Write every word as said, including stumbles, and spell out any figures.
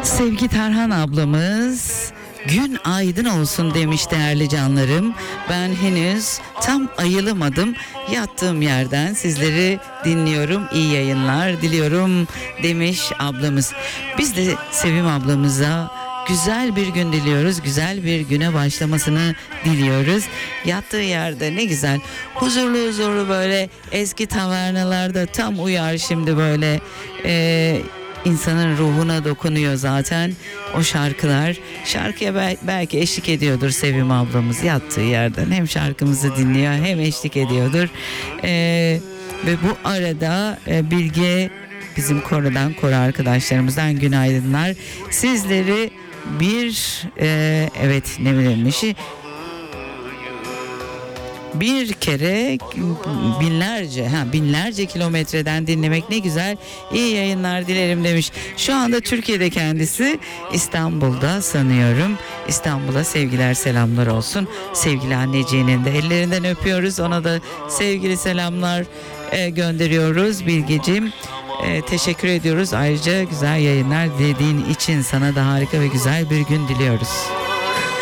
Sevgi Tarhan ablamız gün aydın olsun demiş değerli canlarım. Ben henüz tam ayılamadım. Yattığım yerden sizleri dinliyorum. İyi yayınlar diliyorum demiş ablamız. Biz de Sevim ablamıza güzel bir gün diliyoruz. Güzel bir güne başlamasını diliyoruz. Yattığı yerde ne güzel. Huzurlu huzurlu böyle eski tavernalarda tam uyar şimdi böyle. Eee İnsanın ruhuna dokunuyor zaten o şarkılar. Şarkıya bel- belki eşlik ediyordur Sevim ablamız yattığı yerden. Hem şarkımızı dinliyor hem eşlik ediyordur. Ee, ve bu arada e, Bilge bizim korodan, koro arkadaşlarımızdan günaydınlar. Sizleri bir e, evet ne bilirmiş bir kere binlerce ha binlerce kilometreden dinlemek ne güzel. İyi yayınlar dilerim demiş. Şu anda Türkiye'de kendisi, İstanbul'da sanıyorum. İstanbul'a sevgiler selamlar olsun. Sevgili anneciğinin de ellerinden öpüyoruz. Ona da sevgili selamlar e, gönderiyoruz Bilgeciğim. E, teşekkür ediyoruz. Ayrıca güzel yayınlar dilediğin için sana da harika ve güzel bir gün diliyoruz.